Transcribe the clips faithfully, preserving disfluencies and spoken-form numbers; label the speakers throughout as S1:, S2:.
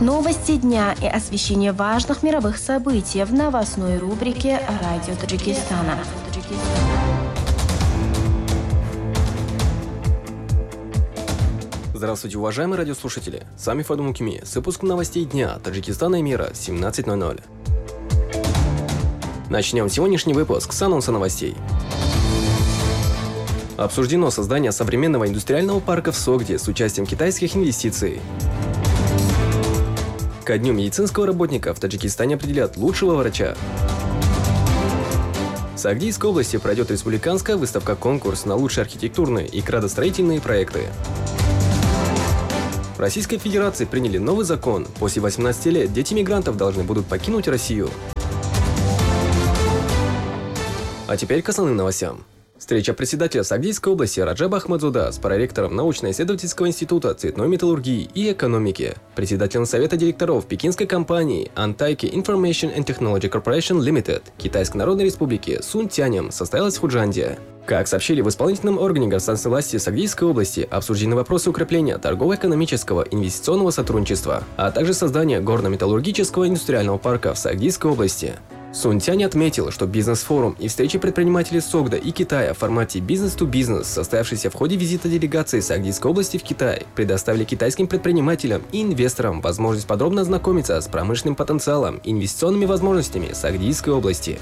S1: Новости дня и освещение важных мировых событий в новостной рубрике «Радио Таджикистана».
S2: Здравствуйте, уважаемые радиослушатели! С вами Фаду Мукими с выпуском новостей дня Таджикистана и мира семнадцать ноль ноль. Начнем сегодняшний выпуск с анонса новостей. Обсуждено создание современного индустриального парка в Согде с участием китайских инвестиций. Ко дню медицинского работника в Таджикистане определят лучшего врача. В Сагдийской области пройдет республиканская выставка-конкурс на лучшие архитектурные и градостроительные проекты. В Российской Федерации приняли новый закон. После восемнадцати лет дети мигрантов должны будут покинуть Россию. А теперь к основным новостям. Встреча председателя Сагдийской области Раджаба Ахмадзуда с проректором научно-исследовательского института цветной металлургии и экономики, председателем совета директоров пекинской компании Антайки Information and Technology Corporation Limited Китайской Народной Республики Сун Тянем состоялась в Худжанде. Как сообщили в исполнительном органе государственной власти Сагдийской области, обсуждены вопросы укрепления торгово-экономического инвестиционного сотрудничества, а также создания горно-металлургического индустриального парка в Сагдийской области. Сун Тянь отметил, что бизнес-форум и встречи предпринимателей Согда и Китая в формате «бизнес-ту-бизнес», состоявшийся в ходе визита делегации Сагдийской области в Китай, предоставили китайским предпринимателям и инвесторам возможность подробно ознакомиться с промышленным потенциалом и инвестиционными возможностями Сагдийской области.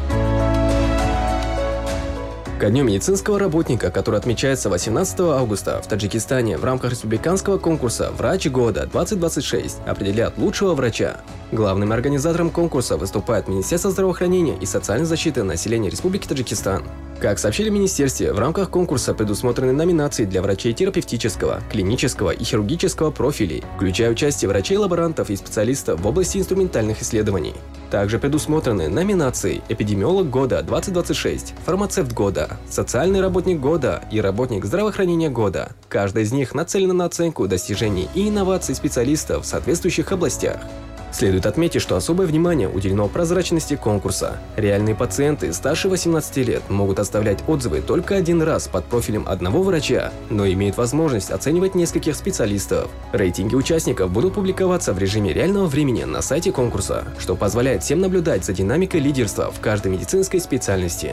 S2: Ко дню медицинского работника, который отмечается восемнадцатого августа в Таджикистане в рамках республиканского конкурса «Врач года двадцать двадцать шесть» определят лучшего врача. Главным организатором конкурса выступает Министерство здравоохранения и социальной защиты населения Республики Таджикистан. Как сообщили в Министерстве, в рамках конкурса предусмотрены номинации для врачей терапевтического, клинического и хирургического профилей, включая участие врачей-лаборантов и специалистов в области инструментальных исследований. Также предусмотрены номинации «Эпидемиолог года двадцать двадцать шесть», «Фармацевт года», «Социальный работник года» и «Работник здравоохранения года». Каждая из них нацелена на оценку достижений и инноваций специалистов в соответствующих областях. Следует отметить, что особое внимание уделено прозрачности конкурса. Реальные пациенты старше восемнадцати лет могут оставлять отзывы только один раз под профилем одного врача, но имеют возможность оценивать нескольких специалистов. Рейтинги участников будут публиковаться в режиме реального времени на сайте конкурса, что позволяет всем наблюдать за динамикой лидерства в каждой медицинской специальности.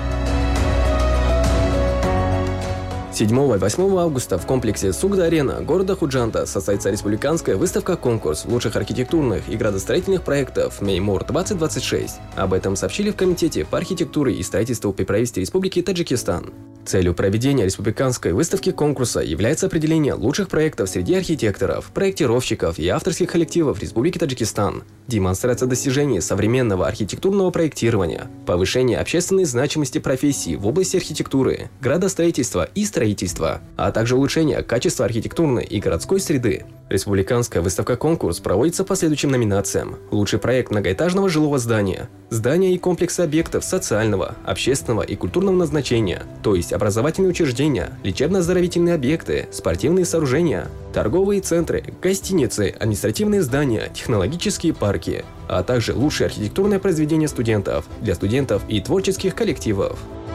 S2: седьмого и восьмого августа в комплексе Сугда-Арена города Худжанда состоится республиканская выставка-конкурс лучших архитектурных и градостроительных проектов Меймур двадцать двадцать шесть. Об этом сообщили в Комитете по архитектуре и строительству при правительстве Республики Таджикистан. Целью проведения республиканской выставки-конкурса является определение лучших проектов среди архитекторов, проектировщиков и авторских коллективов Республики Таджикистан, демонстрация достижений современного архитектурного проектирования, повышение общественной значимости профессий в области архитектуры, градостроительства и строительства, а также улучшение качества архитектурной и городской среды. Республиканская выставка-конкурс проводится по следующим номинациям: лучший проект многоэтажного жилого здания, здания и комплекса объектов социального, общественного и культурного назначения, то есть образовательные учреждения, лечебно-оздоровительные объекты, спортивные сооружения, торговые центры, гостиницы, административные здания, технологические парки, а также лучшие архитектурные произведения студентов для студентов и творческих коллективов.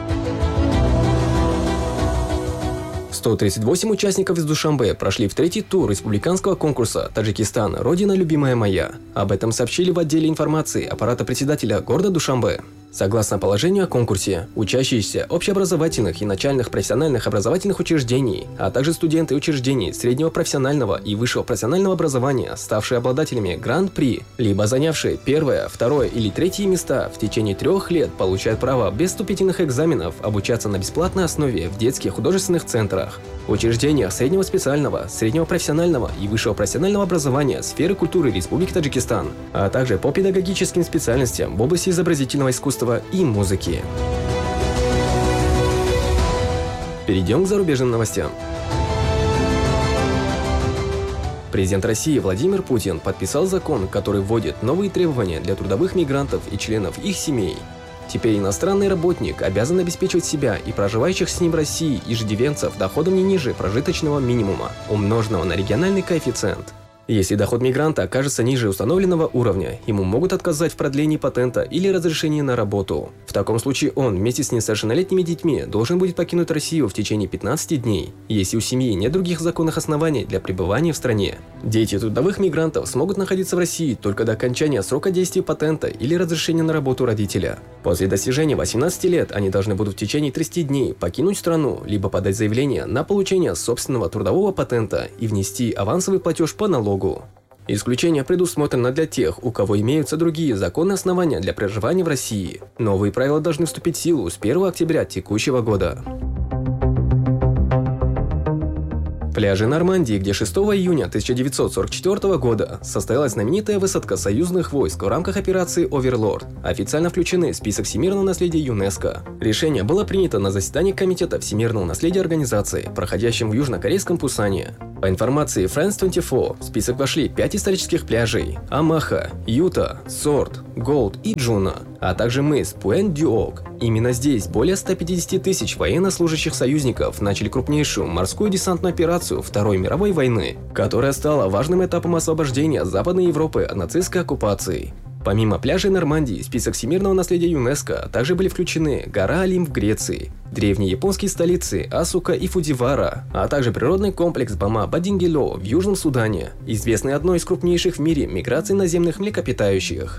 S2: сто тридцать восемь участников из Душанбе прошли в третий тур республиканского конкурса «Таджикистан. Родина любимая моя». Об этом сообщили в отделе информации аппарата председателя города Душанбе. Согласно положению о конкурсе, учащиеся общеобразовательных и начальных профессиональных образовательных учреждений, а также студенты учреждений среднего профессионального и высшего профессионального образования, ставшие обладателями гран-при, либо занявшие первое, второе или третье места в течение трех лет, получают право без вступительных экзаменов обучаться на бесплатной основе в детских художественных центрах, учреждениях среднего специального, среднего профессионального и высшего профессионального образования сферы культуры Республики Таджикистан, а также по педагогическим специальностям в области изобразительного искусства и музыки. Перейдем к зарубежным новостям. Президент России Владимир Путин подписал закон, который вводит новые требования для трудовых мигрантов и членов их семей. Теперь иностранный работник обязан обеспечивать себя и проживающих с ним в России иждивенцев доходом не ниже прожиточного минимума, умноженного на региональный коэффициент. Если доход мигранта окажется ниже установленного уровня, ему могут отказать в продлении патента или разрешении на работу. В таком случае он вместе с несовершеннолетними детьми должен будет покинуть Россию в течение пятнадцати дней, если у семьи нет других законных оснований для пребывания в стране. Дети трудовых мигрантов смогут находиться в России только до окончания срока действия патента или разрешения на работу родителя. После достижения восемнадцати лет они должны будут в течение тридцати дней покинуть страну, либо подать заявление на получение собственного трудового патента и внести авансовый платеж по налогу. Исключение предусмотрено для тех, у кого имеются другие законные основания для проживания в России. Новые правила должны вступить в силу с первого октября текущего года. Пляжи Нормандии, где шестого июня тысяча девятьсот сорок четвёртого года состоялась знаменитая высадка союзных войск в рамках операции «Оверлорд», официально включены в список всемирного наследия ЮНЕСКО. Решение было принято на заседании Комитета всемирного наследия организации, проходящем в южнокорейском Пусане. По информации Франс двадцать четыре, в список вошли пять исторических пляжей – Амаха, Юта, Сорт, Голд и Джуна, а также мыс Пуэн-Дюок. Именно здесь более ста пятидесяти тысяч военнослужащих союзников начали крупнейшую морскую десантную операцию Второй мировой войны, которая стала важным этапом освобождения Западной Европы от нацистской оккупации. Помимо пляжей Нормандии, в список всемирного наследия ЮНЕСКО также были включены гора Олимп в Греции, древние японские столицы Асука и Фудзивара, а также природный комплекс Бама-Бадингело в Южном Судане, известный одной из крупнейших в мире миграций наземных млекопитающих.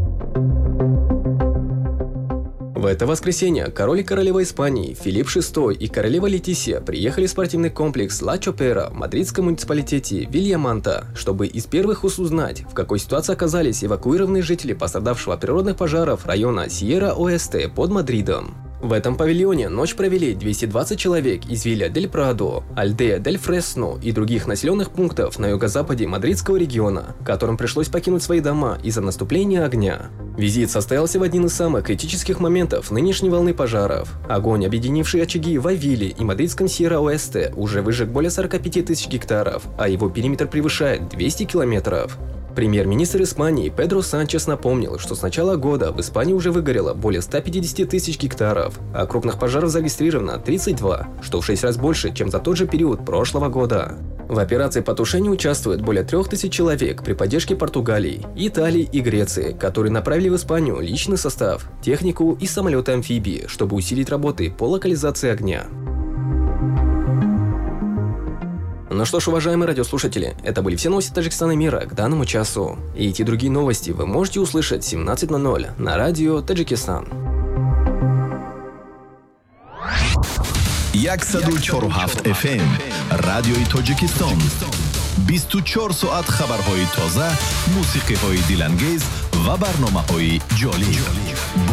S2: В это воскресенье король и королева Испании Филипп шестой и королева Летисия приехали в спортивный комплекс Ла Чопера в мадридском муниципалитете Вильяманта, чтобы из первых уст узнать, в какой ситуации оказались эвакуированные жители пострадавшего от природных пожаров района Сьерра-Оэсте под Мадридом. В этом павильоне ночь провели двести двадцать человек из Вилья-дель-Прадо, Альдея-дель-Фресно и других населенных пунктов на юго-западе мадридского региона, которым пришлось покинуть свои дома из-за наступления огня. Визит состоялся в один из самых критических моментов нынешней волны пожаров. Огонь, объединивший очаги в Авиле и мадридском Сьерра-Оэсте, уже выжег более сорока пяти тысяч гектаров, а его периметр превышает двести километров. Премьер-министр Испании Педро Санчес напомнил, что с начала года в Испании уже выгорело более ста пятидесяти тысяч гектаров, а крупных пожаров зарегистрировано тридцать два, что в шесть раз больше, чем за тот же период прошлого года. В операции по тушению участвует более трех тысяч человек при поддержке Португалии, Италии и Греции, которые направили в Испанию личный состав, технику и самолеты-амфибии, чтобы усилить работы по локализации огня. Ну что ж, уважаемые радиослушатели, это были все новости Таджикистана и мира к данному часу. И эти другие новости вы можете услышать в семнадцать ноль ноль на радио Таджикистан.
S3: صد و چهار و هفت اف ام رادیوی تاجیکستان بیست و چهار ساعت خبرهای تازه، موسیقی‌های دلانگیز و برنامه‌های جالب.